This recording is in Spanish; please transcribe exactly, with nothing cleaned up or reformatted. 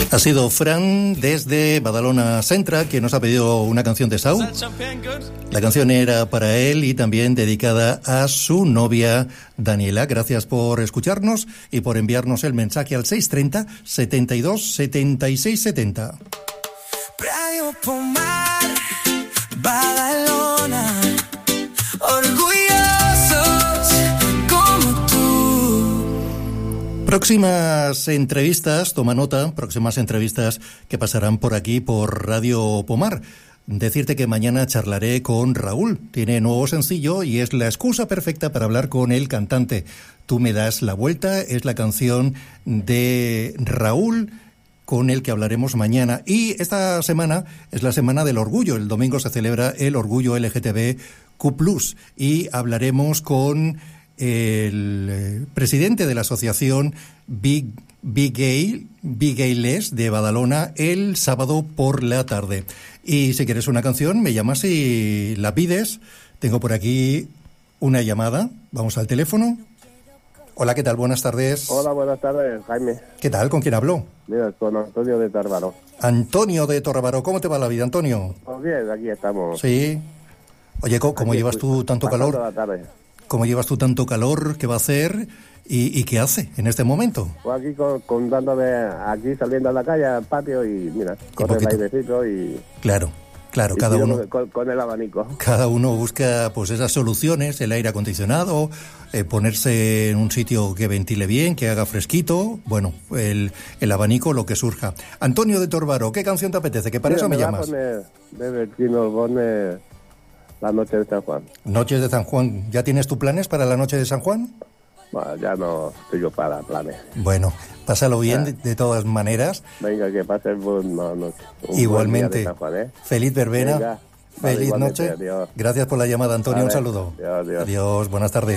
Ha sido Fran desde Badalona Centra quien nos ha pedido una canción de Sau. La canción era para él y también dedicada a su novia Daniela. Gracias por escucharnos y por enviarnos el mensaje al seis treinta, setenta y dos, setenta y seis setenta. Radio Pomar, Badalona, orgullosos como tú. Próximas entrevistas, toma nota, próximas entrevistas que pasarán por aquí por Radio Pomar. Decirte que mañana charlaré con Raúl. Tiene nuevo sencillo y es la excusa perfecta para hablar con el cantante. Tú me das la vuelta, es la canción de Raúl con el que hablaremos mañana. Y esta semana es la Semana del Orgullo. El domingo se celebra el Orgullo L G T B Q plus, y hablaremos con el presidente de la asociación Big, Big Gay, Big Gay Les de Badalona el sábado por la tarde. Y si quieres una canción, me llamas y la pides. Tengo por aquí una llamada. Vamos al teléfono. Hola, ¿qué tal? Buenas tardes. Hola, buenas tardes, Jaime. ¿Qué tal? ¿Con quién hablo? Mira, con Antonio de Torrebaró. Antonio de Torrebaró. ¿Cómo te va la vida, Antonio? Pues bien, aquí estamos. Sí. Oye, ¿cómo, cómo llevas tú tanto calor? La tarde. ¿Cómo llevas tú tanto calor? ¿Qué va a hacer? ¿Y, y qué hace en este momento? Pues aquí con, con dándome, aquí saliendo a la calle, al patio y mira, con el airecito y... Claro. Claro, y cada uno con, con el abanico. Cada uno busca pues esas soluciones, el aire acondicionado, eh, ponerse en un sitio que ventile bien, que haga fresquito, bueno, el, el abanico, lo que surja. Antonio de Torrebaró, ¿qué canción te apetece? Que para Mira, eso me, me llamas. Poner, de Bertino Borne, La Noche de San Juan. Noches de San Juan. ¿Ya tienes tus planes para la Noche de San Juan? Bueno, ya no estoy yo para planes. Bueno, pásalo bien ah. de, de todas maneras. Venga, que pases buen, no, no, un igualmente. Buen día de San Juan, ¿eh? Feliz verbena. Venga, Feliz vale, noche. Adiós. Gracias por la llamada, Antonio. Vale. Un saludo. Adiós, adiós. Adiós, buenas tardes.